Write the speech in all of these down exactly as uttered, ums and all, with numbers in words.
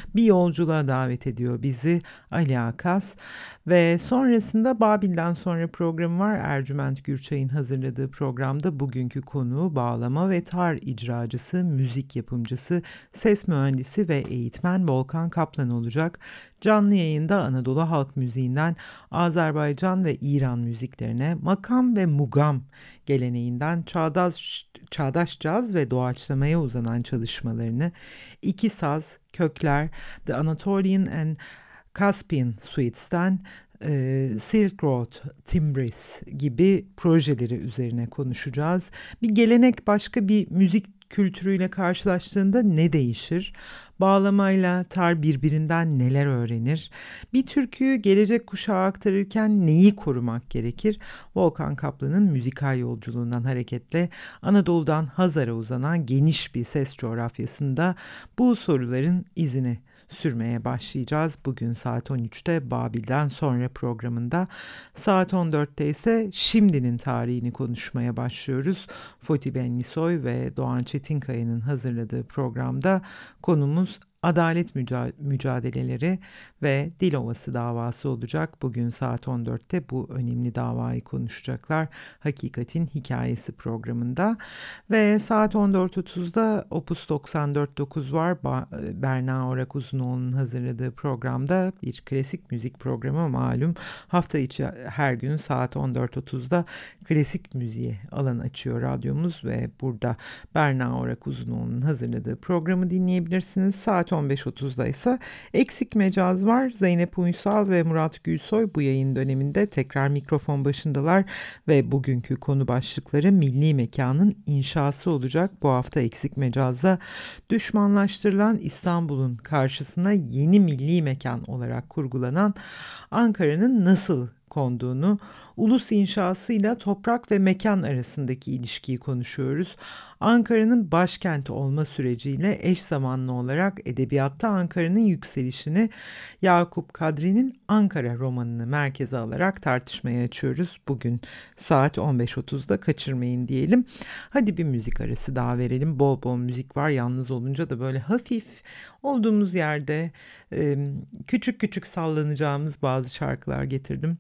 bir yolculuğa davet ediyor bizi Ali Akas. Ve sonrasında Babil'den sonra programı var. Ercüment Gürçay'ın hazırladığı programda bugünkü konuğu bağlama ve tar icracısı, müzik yapımcısı, ses mühendisi ve eğitmen Volkan Kaplan olacak. Canlı yayında Anadolu halk müziğinden Azerbaycan ve İran müziklerine, makam ve mugam geleneğinden çağdaş, çağdaş caz ve doğaçlamaya uzanan çalışmalarını, iki saz, kökler, The Anatolian and Caspian Suites'ten e, Silk Road, Timbris gibi projeleri üzerine konuşacağız. Bir gelenek başka bir müzik kültürüyle karşılaştığında ne değişir? Bağlamayla tar birbirinden neler öğrenir? Bir türküyü gelecek kuşağa aktarırken neyi korumak gerekir? Volkan Kaplan'ın müzikal yolculuğundan hareketle Anadolu'dan Hazar'a uzanan geniş bir ses coğrafyasında bu soruların izini sürmeye başlayacağız. Bugün saat on üçte Babil'den sonra programında, saat on dörtte ise şimdinin tarihini konuşmaya başlıyoruz. Fatih Benlisoy ve Doğan Çetinkaya'nın hazırladığı programda konumuz adalet müca- mücadeleleri ve Dilovası davası olacak. Bugün saat on dörtte bu önemli davayı konuşacaklar. Hakikatin Hikayesi programında. Ve saat on dört otuzda Opus doksan dört dokuz var. Ba- Berna Orak Uzunoğlu'nun hazırladığı programda, bir klasik müzik programı malum. Hafta içi her gün saat on dört otuzda klasik müziğe alan açıyor radyomuz ve burada Berna Orak Uzunoğlu'nun hazırladığı programı dinleyebilirsiniz. Saat on beş otuzda ise Eksik Mecaz var. Zeynep Uysal ve Murat Gülsoy bu yayın döneminde tekrar mikrofon başındalar ve bugünkü konu başlıkları milli mekanın inşası olacak. Bu hafta Eksik Mecaz'da düşmanlaştırılan İstanbul'un karşısına yeni milli mekan olarak kurgulanan Ankara'nın nasıl konduğunu, ulus inşasıyla toprak ve mekan arasındaki ilişkiyi konuşuyoruz. Ankara'nın başkenti olma süreciyle eş zamanlı olarak edebiyatta Ankara'nın yükselişini, Yakup Kadri'nin Ankara romanını merkeze alarak tartışmaya açıyoruz. Bugün saat on beş otuzda kaçırmayın diyelim. Hadi bir müzik arası daha verelim. Bol bol müzik var. Yalnız olunca da böyle hafif olduğumuz yerde e, küçük küçük sallanacağımız bazı şarkılar getirdim.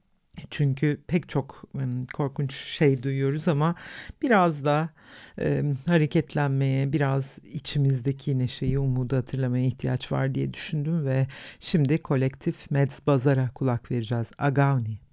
Çünkü pek çok um, korkunç şey duyuyoruz ama biraz da um, hareketlenmeye, biraz içimizdeki neşeyi, umudu hatırlamaya ihtiyaç var diye düşündüm ve şimdi kolektif Meds Bazar'a kulak vereceğiz. Agavni.